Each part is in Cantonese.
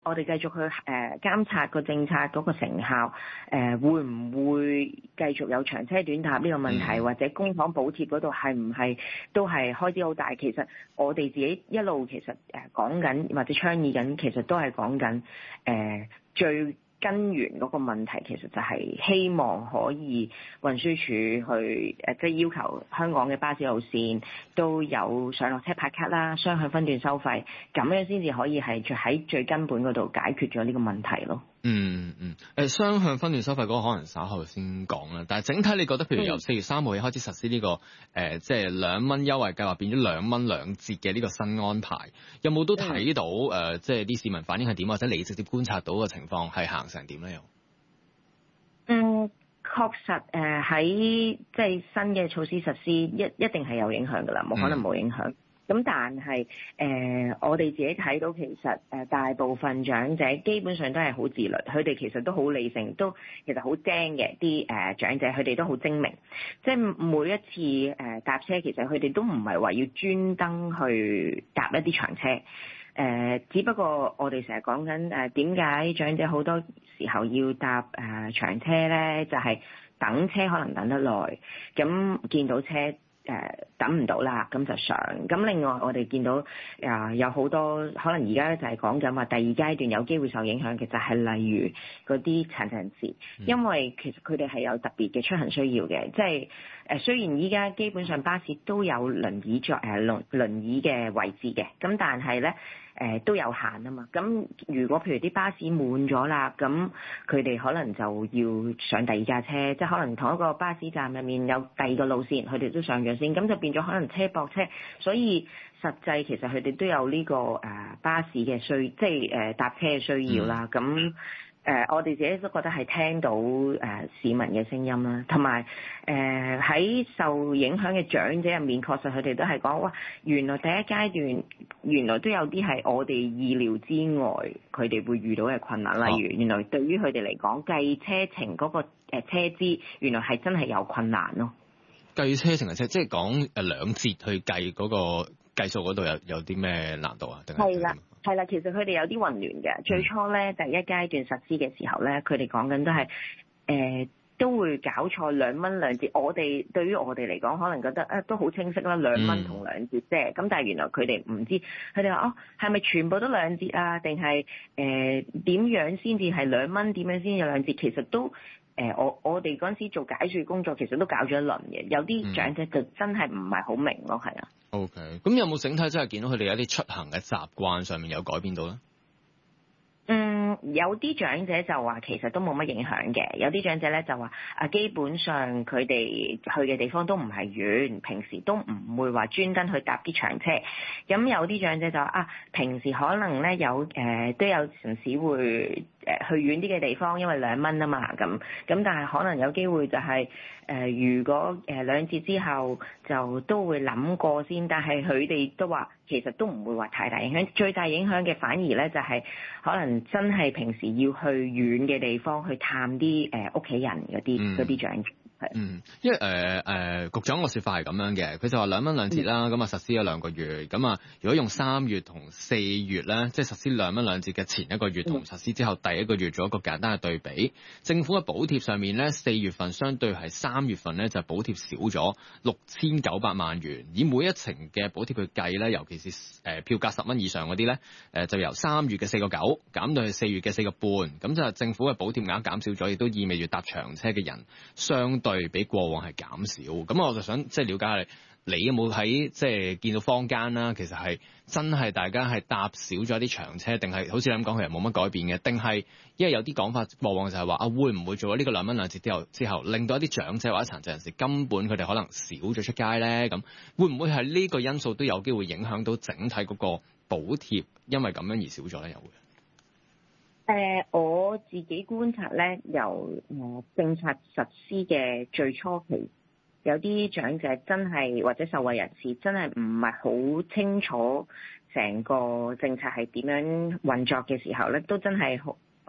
我哋繼續去監察個政策嗰個成效，會唔會繼續有長車短搭呢個問題，或者公帑補貼嗰度係唔係都係開支好大？其實我哋自己一路其實講緊或者倡議緊，其實都係講緊最根源嗰個問題，其實就係希望可以運輸署去即係要求香港嘅巴士路線都有上落車拍卡啦，雙向分段收費，咁樣先至可以係喺最根本嗰度解決咗呢個問題咯。 雙向分段收費嗰個可能稍後先講啦，但係整體你覺得，譬如由4月3號起開始實施呢個即係2蚊優惠計劃變咗2蚊2折嘅呢個新安排，有冇都睇到即係啲市民反應係點，或者你直接觀察到嘅情況係行成點咧？又確實喺即係新嘅措施實施一定係有影響㗎啦，冇可能冇影響。咁但係我哋自己睇到其實大部分長者基本上都係好自律，佢哋其實都好理性，都其實好精嘅啲長者，佢哋都好精明。即係每一次搭車，其實佢哋都唔係話要專登去搭一啲長車。只不過我哋成日講緊點解長者好多時候要搭長車咧，就係等車可能等得耐，咁見到車等唔到啦，咁就上。咁另外我哋見到有好多可能而家就係講緊話第二階段有機會受影響嘅，就係例如嗰啲殘疾人士，因為其實佢哋係有特別嘅出行需要嘅，即係雖然依家基本上巴士都有輪椅嘅位置嘅，咁但係咧都有限啊嘛。咁如果譬如啲巴士滿咗啦，咁佢哋可能就要上第二架車，即係可能同一個巴士站入面有第二個路線，佢哋都上咗先，咁就變咗可能車駁車，所以實際其實佢哋都有呢個巴士嘅即係搭車嘅需要啦。咁我哋自己都覺得係聽到市民嘅聲音啦，同埋喺受影響嘅長者入面，確實佢哋都係講哇，原來第一階段原來都有啲係我哋意料之外，佢哋會遇到嘅困難。例如原來對於佢哋嚟講，計車程嗰個車資，原來係真係有困難咯。 計車程嘅車，即係講2折去計嗰個計數嗰度有啲咩難度啊？定係係啦，其實佢哋有啲混亂嘅。最初咧第一階段實施嘅時候咧，佢哋講緊都係都會搞錯2蚊2折。我哋對於我哋嚟講，可能覺得都好清晰啦，2蚊同2折啫。咁但係原來佢哋唔知，佢哋話係咪全部都2折啊？定係點樣先至係2蚊？點樣先有2折？其實都我哋嗰陣時做解說工作，其實都搞咗一輪嘅。有啲長者就真係唔係好明咯，係啊。 OK， 咁有冇整體真係見到佢哋有啲出行嘅習慣上面有改變到咧？ 有啲長者就話其實都冇乜影響嘅，有啲長者咧就話基本上佢哋去嘅地方都唔係遠，平時都唔會話專登去搭啲長車。咁有啲長者就話平時可能咧都有陣時會去遠啲嘅地方，因為2蚊啊嘛，咁但係可能有機會就係如果2折之後就都會諗過先，但係佢哋都話其實都唔會話太大影響，最大影響嘅反而咧就係可能真係平時要去遠嘅地方去探啲屋企人嗰啲長者。 因為局長個說法係咁樣嘅，佢就話2蚊2折啦，咁實施咗2個月，咁如果用3月同4月咧，即係實施2蚊2折嘅前一個月同實施之後第一個月做一個簡單嘅對比，政府嘅補貼上面咧，4月份相對係3月份咧就補貼少咗6900萬元，以每一程嘅補貼去計咧，尤其是票價10蚊以上嗰啲咧，就由3月嘅4.9減到去4月嘅4.5，咁就政府嘅補貼額減少咗，亦都意味住搭長車嘅人相對比過往係減少，咁我就想即係了解下你有冇喺即係見到坊間啦，其實係真係大家係搭少咗啲長車，定係好似你咁講其實冇乜改變嘅，定係因為有啲講法過往就係話會唔會做咗呢個2蚊2折之後令到一啲長者或者殘疾人士根本佢哋可能少咗出街咧？咁會唔會係呢個因素都有機會影響到整體嗰個補貼，因為咁樣而少咗咧？又會？ 我自己觀察咧，由政策實施嘅最初期，有啲長者真係或者受惠人士真係唔係好清楚成個政策係點樣運作嘅時候咧，都真係可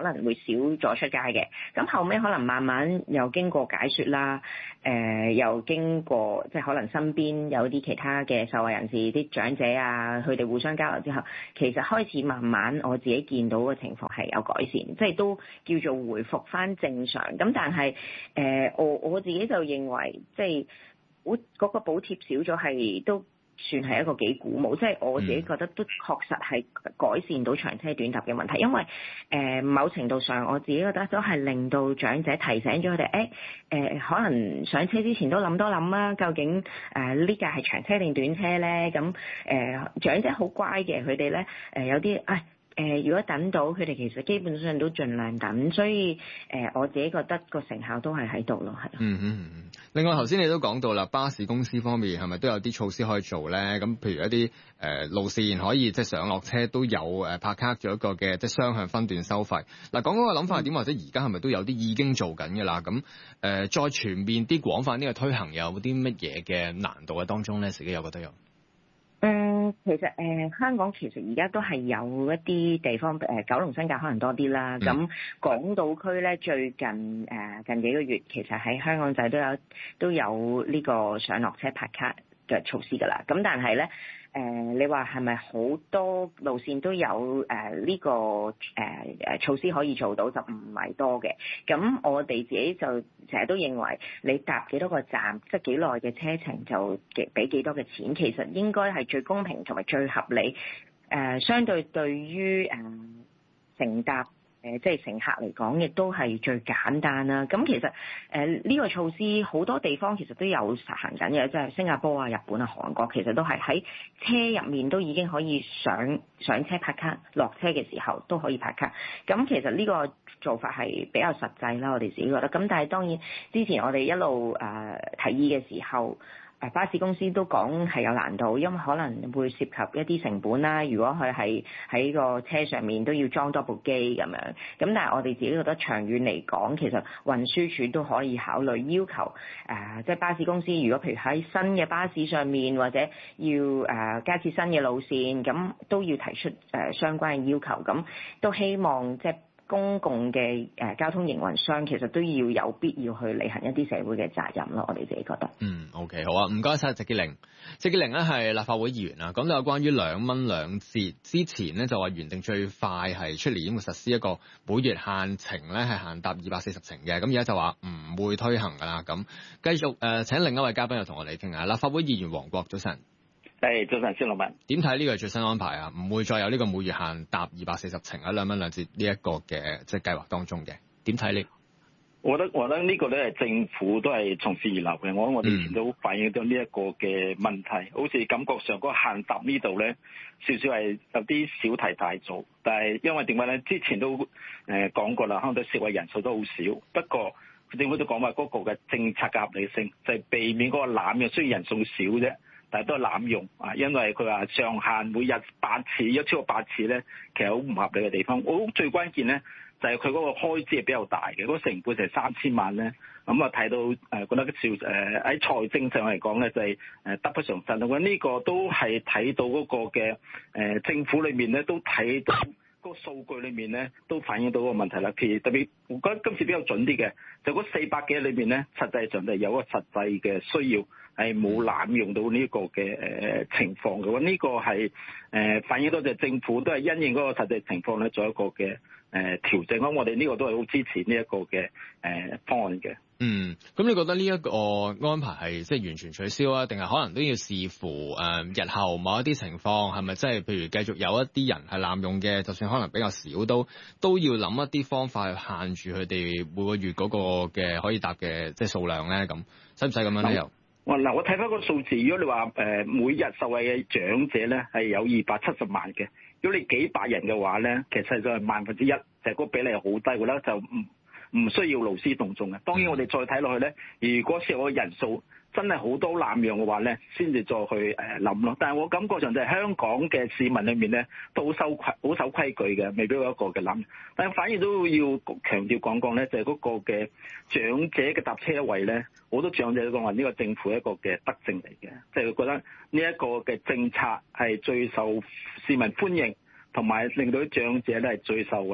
可能會少咗出街嘅。咁後尾可能慢慢又經過解說啦，又經過即係可能身邊有啲其他嘅受惠人士、啲長者啊，佢哋互相交流之後，其實開始慢慢我自己見到嘅情況係有改善，即係都叫做回復翻正常。咁但係我自己就認為即係嗰個補貼少咗係都算係一個幾鼓舞，即係我自己覺得都確實係改善到長車短搭嘅問題，因為某程度上我自己覺得都係令到長者提醒咗佢哋，可能上車之前都諗多諗啊，究竟呢架係長車定短車咧？咁長者好乖嘅，佢哋咧有啲如果等到佢哋其實基本上都盡量等，所以我自己覺得個成效都係喺度咯，係。 另外頭先你都講到啦，巴士公司方面係咪都有啲措施可以做咧？咁譬如一啲路線可以即係上落車都有拍卡咗一個嘅即係雙向分段收費。嗱，講嗰個諗法係點，或者而家係咪都有啲已經做緊嘅啦？咁再全面啲廣泛呢個推行有啲乜嘢嘅難度喺當中咧？自己又覺得有。 其實香港其實而家都係有一啲地方九龍新界可能多啲啦。咁港島區咧最近近幾個月其實喺香港仔都有呢個上落車拍卡嘅措施㗎啦。咁但係咧你話係咪好多路線都有呢個措施可以做到，就唔係多嘅。咁我哋自己就成日都認為你搭幾多個站，即係幾耐嘅車程就俾幾多嘅錢，其實應該係最公平同埋最合理。相對於乘搭即係乘客嚟講，亦都係最簡單啦。咁其實呢個措施好多地方其實都有實行緊嘅，即係新加坡啊、日本啊、韓國其實都係喺車入面都已經可以上車拍卡，落車嘅時候都可以拍卡。咁其實呢個做法係比較實際啦，我哋自己覺得。咁但係當然之前我哋一路提議嘅時候，巴士公司都講係有難度，因為可能會涉及一啲成本啦。如果佢係喺個車上面都要裝多部機咁樣，咁但係我哋自己覺得長遠嚟講，其實運輸署都可以考慮要求即係巴士公司，如果譬如喺新嘅巴士上面或者要加設新嘅路線，咁都要提出相關嘅要求。咁都希望即係公共嘅交通營運商其實都要有必要去履行一啲社會嘅責任咯，我哋自己覺得。 OK 好啊，唔該晒謝潔玲。謝潔玲咧係立法會議員啊，講到有關於2蚊2折之前咧就話原定最快係出年會實施一個每月限程咧係限搭240程嘅，咁而家就話唔會推行㗎啦。咁繼續請另一位嘉賓又同我哋傾下，立法會議員黃國，早晨。 早晨，先老闆。點睇呢個最新安排啊？唔會再有呢個每月限搭240程喺2蚊2折呢一個嘅即係計劃當中嘅，點睇呢？ 我覺得呢個咧係政府都係從善如流嘅。我哋以前都反映到呢一個嘅問題，好似感覺上嗰個限搭呢度咧少少係有啲小題大做，但係因為點解咧？之前都講過啦，香港涉惠人數都好少，不過政府都講話嗰個嘅政策嘅合理性就係避免嗰個濫用，雖然人數少啫。但係都係濫用啊，因為佢話上限每日8次，一超過8次咧，其實好唔合理嘅地方。我最關鍵咧就係佢嗰個開支係比較大嘅，嗰個成本就係3000萬咧。咁啊睇到覺得喺財政上嚟講咧就係得不償失。我覺得呢個都係睇到嗰個嘅政府裏面咧都睇到嗰個數據裏面咧都反映到個問題啦。譬如特別我覺得今次比較準啲嘅，就嗰400幾裏面咧，實際上就有一個實際嘅需要。係冇濫用到呢個嘅情況嘅話，呢個係反映到就政府都係因應嗰個實際情況咧，做一個嘅調整。咁我哋呢個都係好支持呢一個嘅方案嘅。 咁你覺得呢一個安排係即係完全取消啊？定係可能都要視乎日後某一啲情況係咪即係譬如繼續有一啲人係濫用嘅，就算可能比較少都要諗一啲方法去限住佢哋每個月嗰個嘅可以搭嘅即係數量咧？咁使唔使咁樣咧？又？ 我睇翻個數字，如果你話每日受惠嘅長者咧係有270萬嘅，如果你幾百人嘅話咧，其實就係1/1000，就係個比例好低嘅啦，就唔需要勞師動眾嘅。當然我哋再睇落去咧，如果涉及嘅人數真係好多濫用嘅話咧，先至再去諗咯。但係我感覺上就係香港嘅市民裏面咧都好守規矩嘅，未必有一個嘅諗。但係反而都要強調講咧，就係嗰個嘅長者嘅搭車位咧，好多長者都講話呢個政府一個嘅德政嚟嘅，即係覺得呢一個嘅政策係最受市民歡迎，同埋令到啲長者咧係最受惠。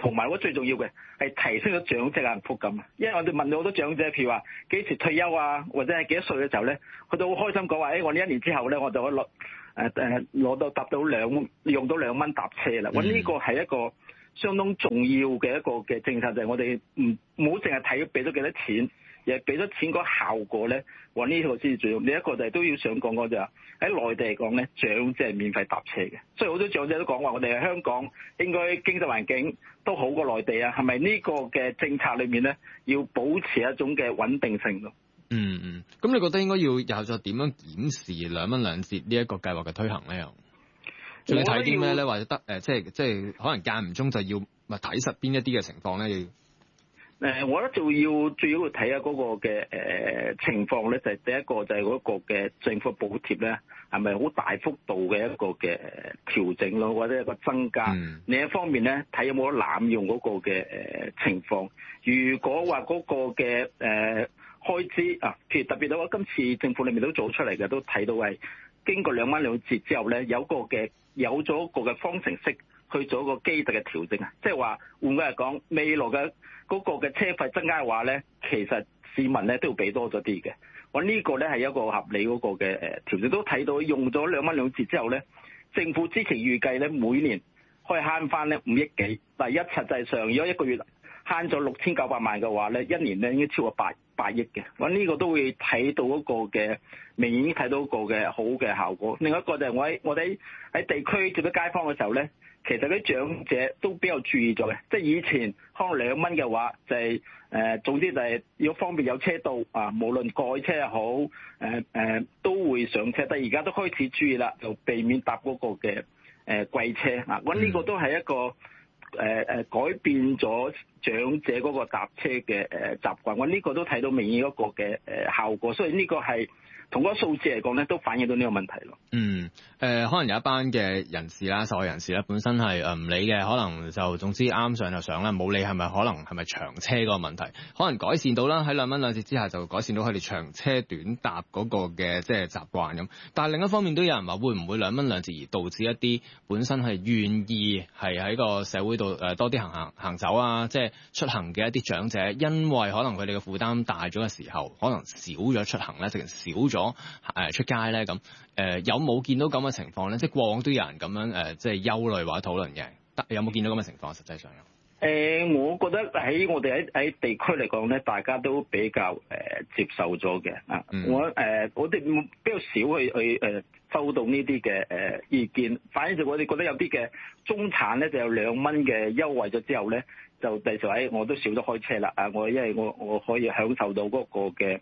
同埋我最重要嘅係提升咗長者嘅幸福感。因為我哋問到好多長者，譬如話幾時退休啊，或者係幾多歲嘅時候咧，佢都好開心講話，我呢1年之後咧，我就可以攞到搭到用到2蚊搭車啦。我呢個係一個相當重要嘅一個嘅政策，就係我哋唔好淨係睇俾咗幾多錢，而係俾咗錢個效果咧。我呢個先至最重要。另一個就係都要想講嗰就係喺內地嚟講咧，長者係免費搭車嘅，所以好多長者都講話，我哋喺香港應該經濟環境都好過內地啊。係咪呢個嘅政策裏面咧，要保持一種嘅穩定性咯？ 咁你覺得應該要又再點樣檢視2蚊2折呢一個計劃嘅推行咧？又仲要睇啲咩咧？或者即係可能間唔中就要睇實邊一啲嘅情況咧？ 我覺得最要睇下嗰個嘅情況咧，就係第一個就係嗰個嘅政府補貼咧，係咪好大幅度嘅一個嘅調整咯，或者一個增加？另一方面咧，睇有冇得濫用嗰個嘅情況。如果話嗰個嘅開支啊，其實特別到我今次政府裏面都做出嚟嘅，都睇到係經過2蚊2折之後咧，有咗一個嘅方程式去做一個基特嘅調整啊，即係話換句嚟講，未來嘅嗰個嘅車費增加嘅話咧，其實市民咧都要俾多咗啲嘅。我呢個咧係一個合理嗰個嘅調整，都睇到用咗2蚊2折之後咧，政府之前預計咧每年可以慳翻咧5億幾，但係實際上如果一個月慳咗6900萬嘅話咧，一年咧應該超過8億嘅。我呢個都會睇到一個嘅明顯睇到一個嘅好嘅效果。另一個就係我哋喺地區接到街坊嘅時候咧，其實啲長者都比較注意咗嘅，即係以前可能2蚊嘅話就係總之就係要方便有車到啊，無論過海車又好都會上車，但係而家都開始注意啦，就避免搭嗰個嘅貴車啊。我呢個都係一個改變咗長者嗰個搭車嘅習慣，我呢個都睇到明顯一個嘅效果，所以呢個係同嗰個數字嚟講咧，都反映到呢個問題咯。 可能有一班嘅人士啦，受害人士咧，本身係唔理嘅，可能就總之啱上就上啦，冇理係咪長車嗰個問題，可能改善到啦，喺2蚊2折之下就改善到佢哋長車短搭嗰個嘅即係習慣咁。但係另一方面都有人話，會唔會2蚊2折而導致一啲本身係願意係喺個社會度多啲行走啊，即係出行嘅一啲長者，因為可能佢哋嘅負擔大咗嘅時候，可能少咗出行咧，直情少咗出街咧咁。有冇見到咁嘅情況咧？即係過往都有人咁樣即係憂慮或者討論嘅，有冇見到咁嘅情況？實際上我覺得喺我哋喺地區嚟講咧，大家都比較接受咗嘅啊。我哋比較少去收到呢啲嘅意見，反而就我哋覺得有啲嘅中產咧就有2蚊嘅優惠咗之後咧，就第時我都少咗開車啦啊！因為我可以享受到嗰個嘅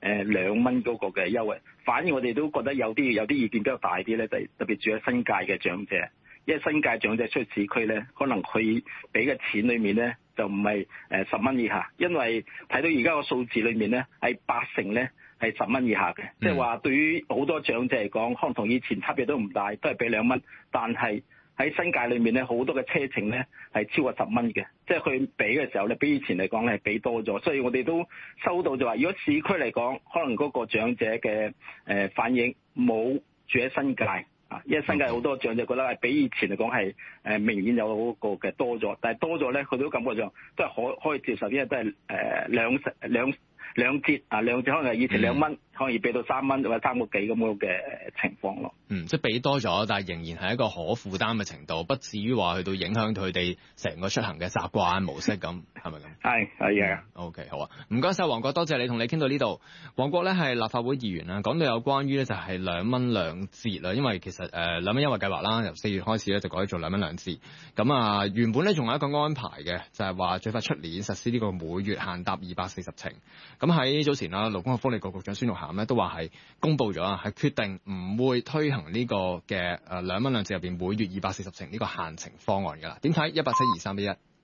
2蚊嗰個嘅優惠，反而我哋都覺得有啲意見比較大啲咧，就特別住喺新界嘅長者，因為新界長者出去市區咧，可能佢俾嘅錢裏面咧就唔係10蚊以下，因為睇到而家個數字裏面咧係80%咧係10蚊以下嘅，即係話對於好多長者嚟講，可能同以前差別都唔大，都係俾2蚊，但係喺新界裏面咧，好多嘅車程咧係超過10蚊嘅，即係佢俾嘅時候咧，比以前嚟講咧係俾多咗，所以我哋都收到就話，如果市區嚟講，可能嗰個長者嘅反應冇住喺新界啊，因為新界好多長者覺得係比以前嚟講係明顯有嗰個嘅多咗，但係多咗咧，佢都感覺上都係可以接受，因為都係兩折啊，兩折可能係以前2蚊，可以俾到3蚊或者3個幾咁樣嘅情況咯。 即係俾多咗，但係仍然係一個可負擔嘅程度，不至於話去到影響佢哋成個出行嘅習慣模式咁，係咪咁？係嘅。 OK， 好啊，唔該晒黃國，多謝你同你傾到呢度。黃國咧係立法會議員啦，講到有關於咧就係2蚊2折啦，因為其實2蚊優惠計劃啦，由4月開始咧就改做2蚊2折。咁啊，原本咧仲有一個安排嘅，就係話最快出年實施呢個每月限搭240程。咁喺早前啦，勞工及福利局局長孫玉菡咧都話係公布咗啊，係決定唔會推行呢個嘅2蚊2折入邊每月240程呢個限程方案㗎啦。點睇？1872311